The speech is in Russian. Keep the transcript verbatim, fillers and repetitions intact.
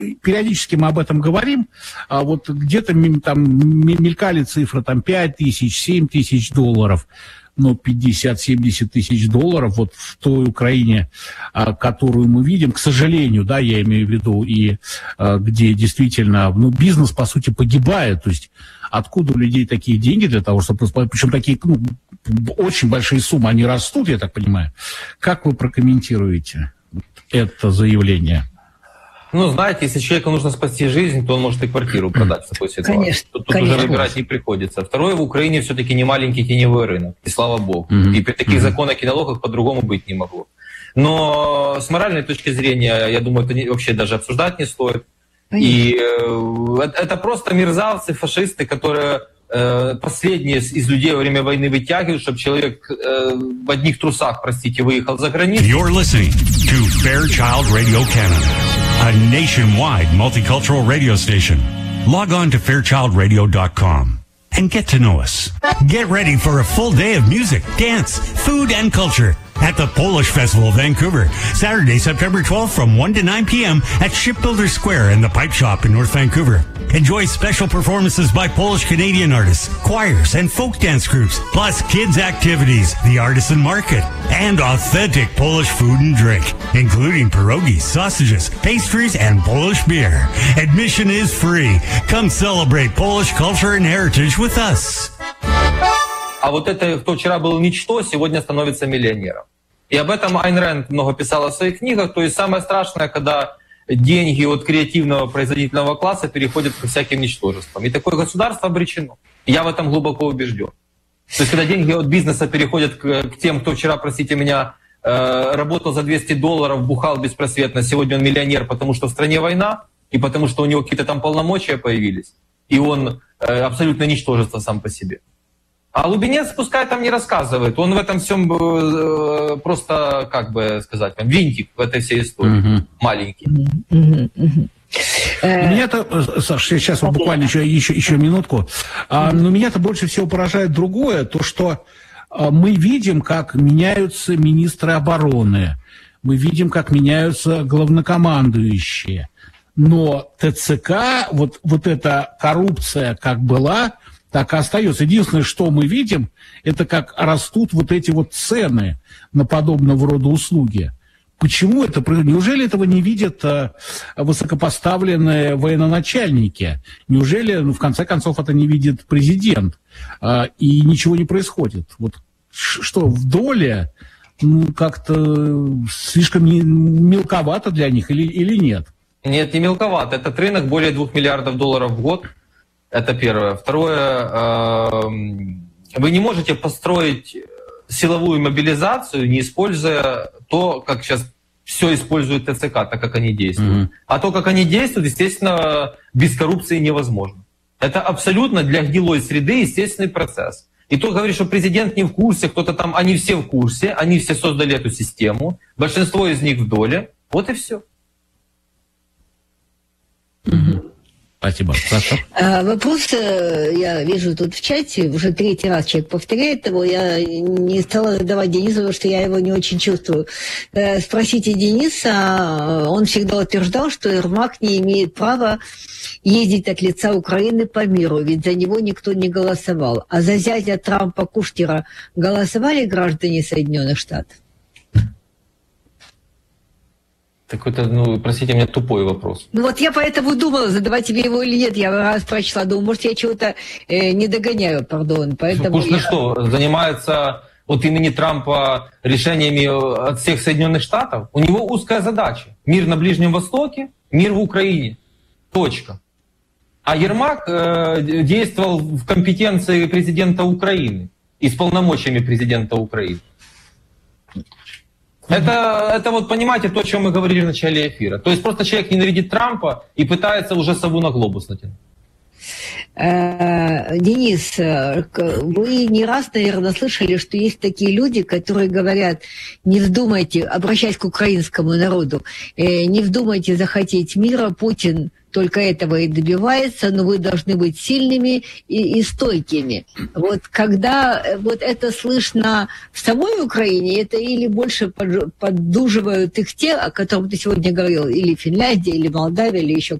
периодически мы об этом говорим, а вот где-то там мелькали цифры там пять тысяч, семь тысяч долларов, но пятьдесят-семьдесят тысяч долларов вот в той Украине, которую мы видим, к сожалению, да, я имею в виду, и где действительно, ну, бизнес, по сути, погибает, то есть откуда у людей такие деньги для того, чтобы... Причем такие, ну, очень большие суммы, они растут, я так понимаю. Как вы прокомментируете это заявление? Ну, знаете, если человеку нужно спасти жизнь, то он может и квартиру продать в такой ситуации. Конечно, тут конечно. уже выбирать не приходится. Второе, в Украине все-таки не маленький теневой рынок, и слава богу. Mm-hmm. И при таких Mm-hmm. законах и налогах по-другому быть не могло. Но с моральной точки зрения, я думаю, это не, вообще даже обсуждать не стоит. Понятно. И э, это просто мерзавцы, фашисты, которые э, последние из людей во время войны вытягивают, чтобы человек э, в одних трусах, простите, выехал за границу. You're listening to Fairchild Radio Canada, a nationwide multicultural radio station. Log on to fairchild radio dot com and get to know us. Get ready for a full day of music, dance, food, and culture at the Polish Festival, Vancouver, Saturday, September twelfth from one to nine p.m. at Shipbuilder Square in the Pipe Shop in North Vancouver. Enjoy special performances by Polish-Canadian artists, choirs, and folk dance groups, plus kids' activities, the artisan market, and authentic Polish food and drink, including pierogies, sausages, pastries, and Polish beer. Admission is free. Come celebrate Polish culture and heritage with us. А вот это, кто вчера был ничто, сегодня становится миллионером. И об этом Айн Рэнд много писала в своих книгах. То есть самое страшное, когда деньги от креативного производительного класса переходят к всяким ничтожествам. И такое государство обречено. Я в этом глубоко убежден. То есть когда деньги от бизнеса переходят к, к тем, кто вчера, простите меня, э, работал за двести долларов, бухал беспросветно, сегодня он миллионер, потому что в стране война, и потому что у него какие-то там полномочия появились, и он э, абсолютно ничтожество сам по себе. А Лубенец пускай там не рассказывает. Он в этом всем э, просто, как бы сказать, винтик в этой всей истории. Mm-hmm. Маленький. Mm-hmm. Mm-hmm. Меня-то, Саш, сейчас вот буквально еще, еще, еще минутку. А, но меня-то больше всего поражает другое, то, что а, мы видим, как меняются министры обороны, мы видим, как меняются главнокомандующие. Но ТЦК, вот, вот эта коррупция как была, так и остается. Единственное, что мы видим, это как растут вот эти вот цены на подобного рода услуги. Почему это происходит? Неужели этого не видят а, высокопоставленные военачальники? Неужели, ну, в конце концов, это не видит президент? А, и ничего не происходит? Вот что, в доле ну, как-то слишком не, мелковато для них или, или нет? Нет, не мелковато. Этот рынок более двух миллиардов долларов в год. Это первое. Второе, вы не можете построить силовую мобилизацию, не используя то, как сейчас все используют ТЦК, так как они действуют. Mm-hmm. А то, как они действуют, естественно, без коррупции невозможно. Это абсолютно для гнилой среды естественный процесс. И кто говорит, что президент не в курсе, кто-то там, они все в курсе, они все создали эту систему, большинство из них в доле, вот и все. Mm-hmm. Спасибо. А, вопрос, я вижу тут в чате, уже третий раз человек повторяет его, я не стала задавать Денису, потому что я его не очень чувствую. Спросите Дениса, он всегда утверждал, что Ермак не имеет права ездить от лица Украины по миру, ведь за него никто не голосовал. А за зятя Трампа Кушнера голосовали граждане Соединенных Штатов? Какой-то, ну, простите меня, тупой вопрос. Ну вот я поэтому думала, задавать тебе его или нет. Я раз прочла, думаю, может, я чего-то э, не догоняю, пардон. Поэтому Кушнер я... что, занимается от имени Трампа решениями от всех Соединенных Штатов? У него узкая задача. Мир на Ближнем Востоке, мир в Украине. Точка. А Ермак э, действовал в компетенции президента Украины и с полномочиями президента Украины. Это, это вот, понимаете, то, о чем мы говорили в начале эфира. То есть просто человек ненавидит Трампа и пытается уже сову на глобус натянуть. Денис, вы не раз, наверное, слышали, что есть такие люди, которые говорят, не вздумайте, обращаясь к украинскому народу, не вздумайте захотеть мира, Путин только этого и добивается, но вы должны быть сильными и, и стойкими. Вот когда вот это слышно в самой Украине, это или больше поддуживают их те, о которых ты сегодня говорил, или Финляндия, или Молдавия, или еще